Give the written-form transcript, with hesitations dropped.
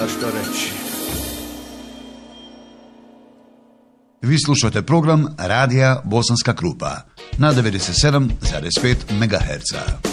A što reći? Vi slušate program Radija Bosanska Krupa na 97,5 MHz.